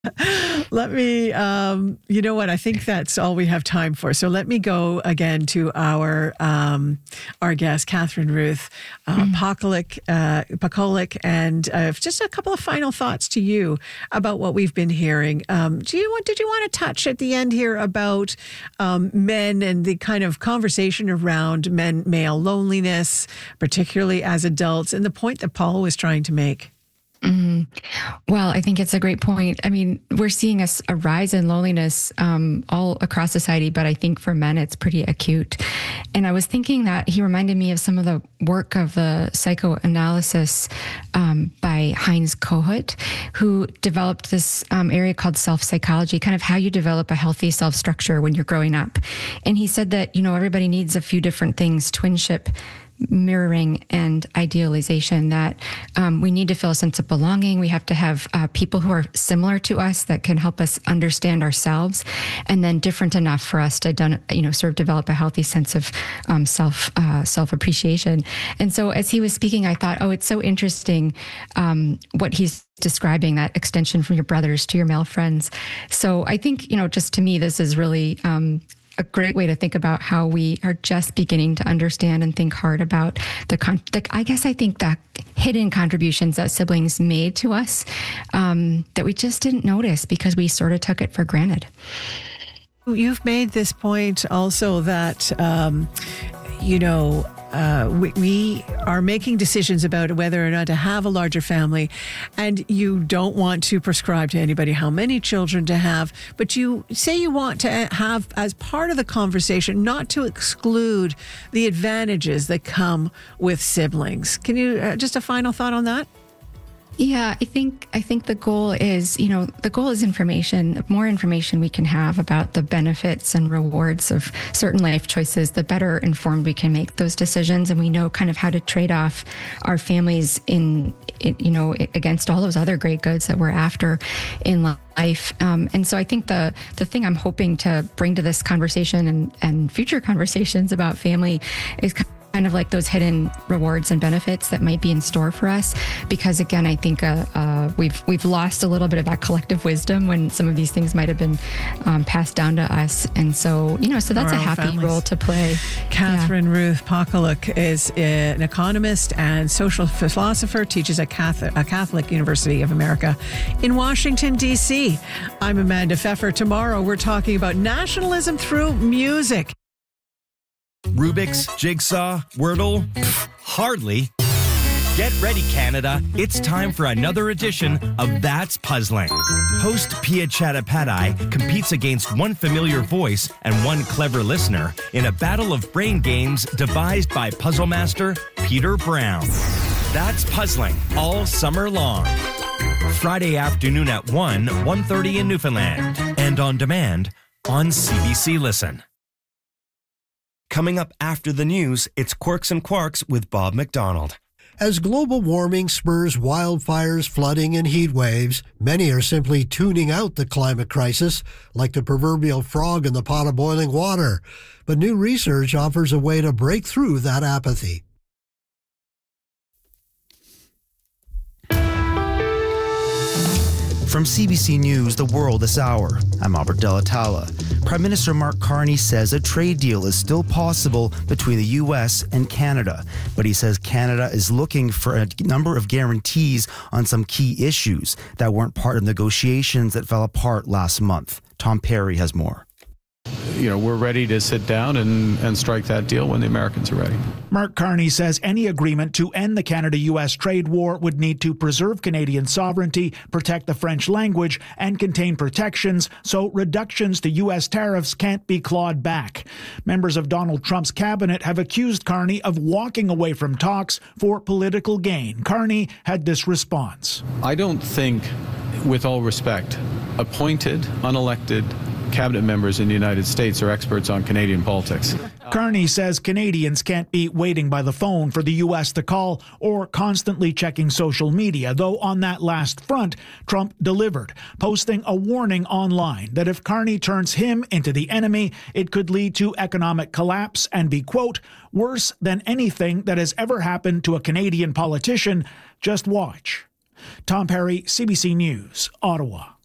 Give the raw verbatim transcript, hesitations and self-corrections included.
Let me, um, you know what? I think that's all we have time for. So let me go again to our um, our guest, Catherine Ruth uh, mm. Pakulik, uh, Pakulik, and uh, just a couple of final thoughts to you about what we've been hearing. Um, do you want? Did you want to touch at the end here about um, men and the kind of conversation around men, male loneliness, particularly as adults, and the point that Paul was trying to make? Mm-hmm. Well, I think it's a great point. I mean, we're seeing a, a rise in loneliness um, all across society, but I think for men, it's pretty acute. And I was thinking that he reminded me of some of the work of the psychoanalysis um, by Heinz Kohut, who developed this um, area called self-psychology, kind of how you develop a healthy self-structure when you're growing up. And he said that, you know, everybody needs a few different things: twinship, mirroring, and idealization, that um, we need to feel a sense of belonging. We have to have uh, people who are similar to us that can help us understand ourselves, and then different enough for us to, done, you know, sort of develop a healthy sense of um, self, uh, self-appreciation. And so as he was speaking, I thought, oh, it's so interesting um, what he's describing, that extension from your brothers to your male friends. So I think, you know, just to me, this is really um, a great way to think about how we are just beginning to understand and think hard about the, con- the I guess I think the hidden contributions that siblings made to us um, that we just didn't notice because we sort of took it for granted. You've made this point also that, um, you know, Uh, we, we are making decisions about whether or not to have a larger family, and you don't want to prescribe to anybody how many children to have, but you say you want to have, as part of the conversation, not to exclude the advantages that come with siblings. Can you, uh, just a final thought on that? Yeah, I think I think the goal is, you know, the goal is information. The more information we can have about the benefits and rewards of certain life choices, the better informed we can make those decisions. And we know kind of how to trade off our families in, in you know, against all those other great goods that we're after in life. Um, and so I think the the thing I'm hoping to bring to this conversation and, and future conversations about family is kind of like those hidden rewards and benefits that might be in store for us, because again, I think uh, uh, we've we've lost a little bit of that collective wisdom when some of these things might have been um, passed down to us, and so you know, so that's a happy families. role to play. Catherine yeah. Ruth Pakulik is an economist and social philosopher, teaches at Catholic, a Catholic University of America in Washington, D C. I'm Amanda Pfeffer. Tomorrow, we're talking about nationalism through music. Rubik's, Jigsaw, Wordle? Pfft, hardly. Get ready, Canada. It's time for another edition of That's Puzzling. Host Pia Chattopadhyay competes against one familiar voice and one clever listener in a battle of brain games devised by puzzle master Peter Brown. That's Puzzling all summer long. Friday afternoon at one, one thirty in Newfoundland. And on demand on C B C Listen. Coming up after the news, it's Quirks and Quarks with Bob McDonald. As global warming spurs wildfires, flooding, and heat waves, many are simply tuning out the climate crisis, like the proverbial frog in the pot of boiling water. But new research offers a way to break through that apathy. From C B C News, The World This Hour, I'm Albert Delatala. Prime Minister Mark Carney says a trade deal is still possible between the U S and Canada, but he says Canada is looking for a number of guarantees on some key issues that weren't part of negotiations that fell apart last month. Tom Perry has more. You know, we're ready to sit down and, and strike that deal when the Americans are ready. Mark Carney says any agreement to end the Canada-U S trade war would need to preserve Canadian sovereignty, protect the French language, and contain protections so reductions to U S tariffs can't be clawed back. Members of Donald Trump's cabinet have accused Carney of walking away from talks for political gain. Carney had this response. I don't think, with all respect, appointed, unelected cabinet members in the United States are experts on Canadian politics. Carney says Canadians can't be waiting by the phone for the U S to call or constantly checking social media, though on that last front, Trump delivered, posting a warning online that if Carney turns him into the enemy, it could lead to economic collapse and be, quote, worse than anything that has ever happened to a Canadian politician. Just watch. Tom Perry, C B C News, Ottawa.